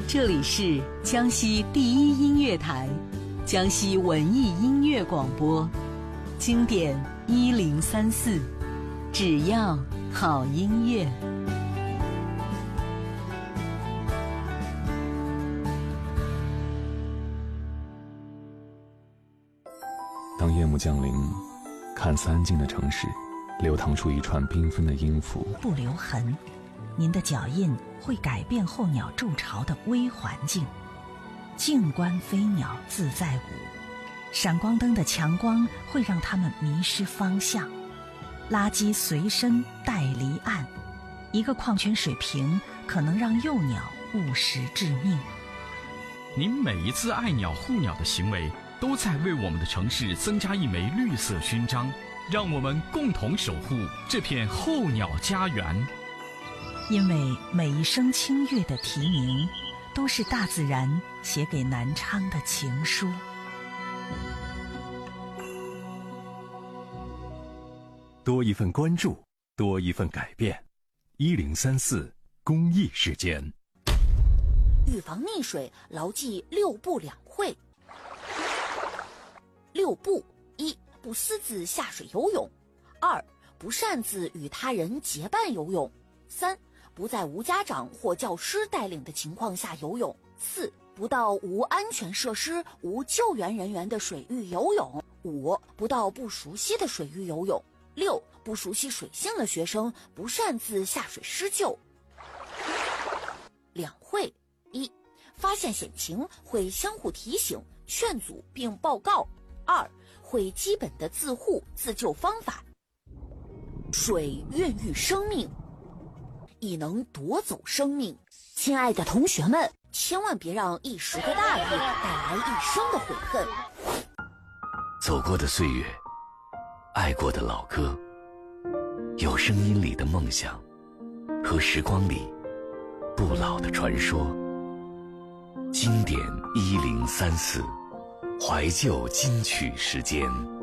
这里是江西第一音乐台，江西文艺音乐广播，经典1034，只要好音乐。 当夜幕降临，看似安静的城市，流淌出一串缤纷的音符。 不留痕，您的脚印会改变候鸟筑巢的微环境。静观飞鸟自在舞，闪光灯的强光会让它们迷失方向。垃圾随身带离岸，一个矿泉水瓶可能让幼鸟误食致命。 您每一次爱鸟护鸟的行为，都在为我们的城市增加一枚绿色勋章，让我们共同守护这片候鸟家园。 因为每一声清越的啼鸣，都是大自然写给南昌的情书。 多一份关注，多一份改变。1034公益时间。 预防溺水，牢记6不2会。6不：1. 不私自下水游泳； 2. 不擅自与他人结伴游泳； 3. 不在无家长或教师带领的情况下游泳； 4. 不到无安全设施、无救援人员的水域游泳； 5. 不到不熟悉的水域游泳； 6. 不熟悉水性的学生不擅自下水施救。2会：1. 发现险情会相互提醒、劝阻并报告； 2. 会基本的自护自救方法。水孕育生命，亦能夺走生命。亲爱的同学们，千万别让一时的大意带来一生的悔恨。 走过的岁月，爱过的老歌，有声音里的梦想，和时光里不老的传说。经典1034，怀旧金曲时间。